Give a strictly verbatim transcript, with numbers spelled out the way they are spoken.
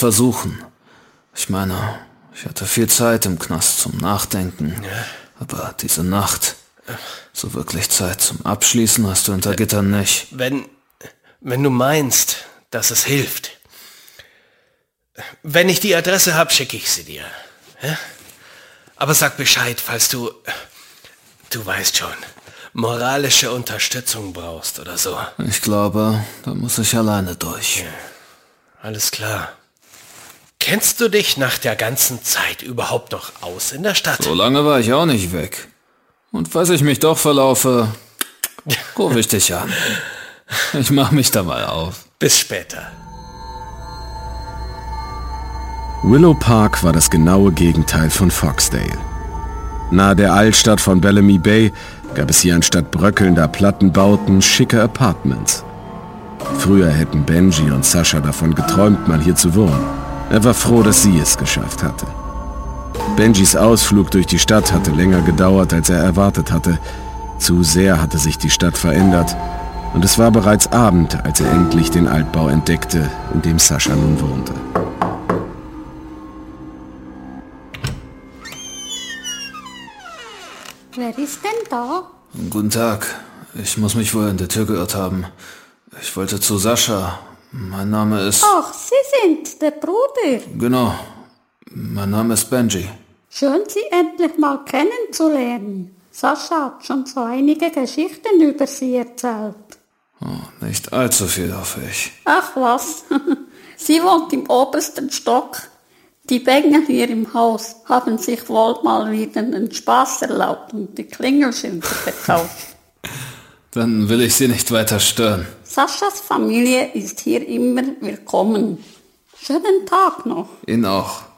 versuchen. Ich meine, ich hatte viel Zeit im Knast zum Nachdenken. Ja. Aber diese Nacht, so wirklich Zeit zum Abschließen hast du hinter Gittern nicht. Wenn, wenn du meinst, dass es hilft. Wenn ich die Adresse habe, schicke ich sie dir. Ja? Aber sag Bescheid, falls du, du weißt schon, moralische Unterstützung brauchst oder so. Ich glaube, da muss ich alleine durch. Ja. Alles klar. Kennst du dich nach der ganzen Zeit überhaupt noch aus in der Stadt? So lange war ich auch nicht weg. Und falls ich mich doch verlaufe, rufe ich dich an. Ich mach mich da mal auf. Bis später. Willow Park war das genaue Gegenteil von Foxdale. Nahe der Altstadt von Bellamy Bay gab es hier anstatt bröckelnder Plattenbauten schicke Apartments. Früher hätten Benji und Sascha davon geträumt, mal hier zu wohnen. Er war froh, dass sie es geschafft hatte. Benjis Ausflug durch die Stadt hatte länger gedauert, als er erwartet hatte. Zu sehr hatte sich die Stadt verändert und es war bereits Abend, als er endlich den Altbau entdeckte, in dem Sascha nun wohnte. Wer ist denn da? Guten Tag. Ich muss mich wohl in der Tür geirrt haben. Ich wollte zu Sascha. Mein Name ist... Ach, Sie sind der Bruder. Genau. Mein Name ist Benji. Schön, Sie endlich mal kennenzulernen. Sascha hat schon so einige Geschichten über Sie erzählt. Oh, nicht allzu viel, hoffe ich. Ach was, sie wohnt im obersten Stock. Die Bengel hier im Haus haben sich wohl mal wieder einen Spaß erlaubt und die Klingelschilder verkauft. Dann will ich Sie nicht weiter stören. Saschas Familie ist hier immer willkommen. Schönen Tag noch. Ihnen auch.